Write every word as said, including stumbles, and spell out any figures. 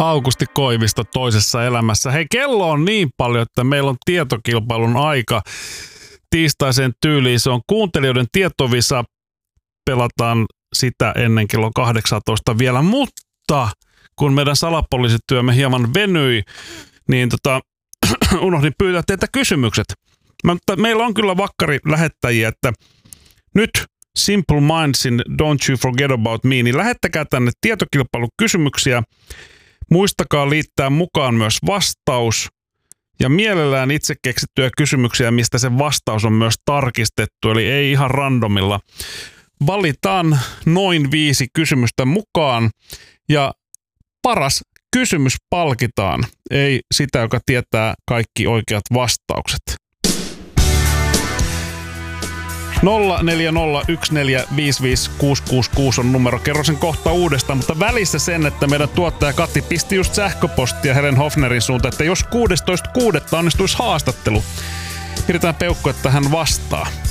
Aukusti Koivisto toisessa elämässä. Hei, kello on niin paljon, että meillä on tietokilpailun aika tiistaiseen tyyliin. Se on kuuntelijoiden tietovisa. Pelataan sitä ennen kello kahdeksantoista vielä, mutta kun meidän salapoliisityömme hieman venyi, niin tota, unohdin pyytää teiltä kysymykset. Mutta meillä on kyllä vakkari lähettäjiä, että nyt Simple Mindsin Don't You Forget About Me, niin lähettäkää tänne tietokilpailukysymyksiä. Muistakaa liittää mukaan myös vastaus ja mielellään itse keksittyjä kysymyksiä, mistä se vastaus on myös tarkistettu, eli ei ihan randomilla. Valitaan noin viisi kysymystä mukaan ja paras kysymys palkitaan, ei sitä, joka tietää kaikki oikeat vastaukset. nolla neljä nolla yksi neljä viisi viisi kuusi kuusi kuusi on numero. Kerro sen kohta uudestaan, mutta välissä sen, että meidän tuottaja Kati pisti just sähköpostia Helen Hofnerin suuntaan, että jos kuudestoista kuudetta onnistuisi haastattelu, pidetään peukku, että hän vastaa.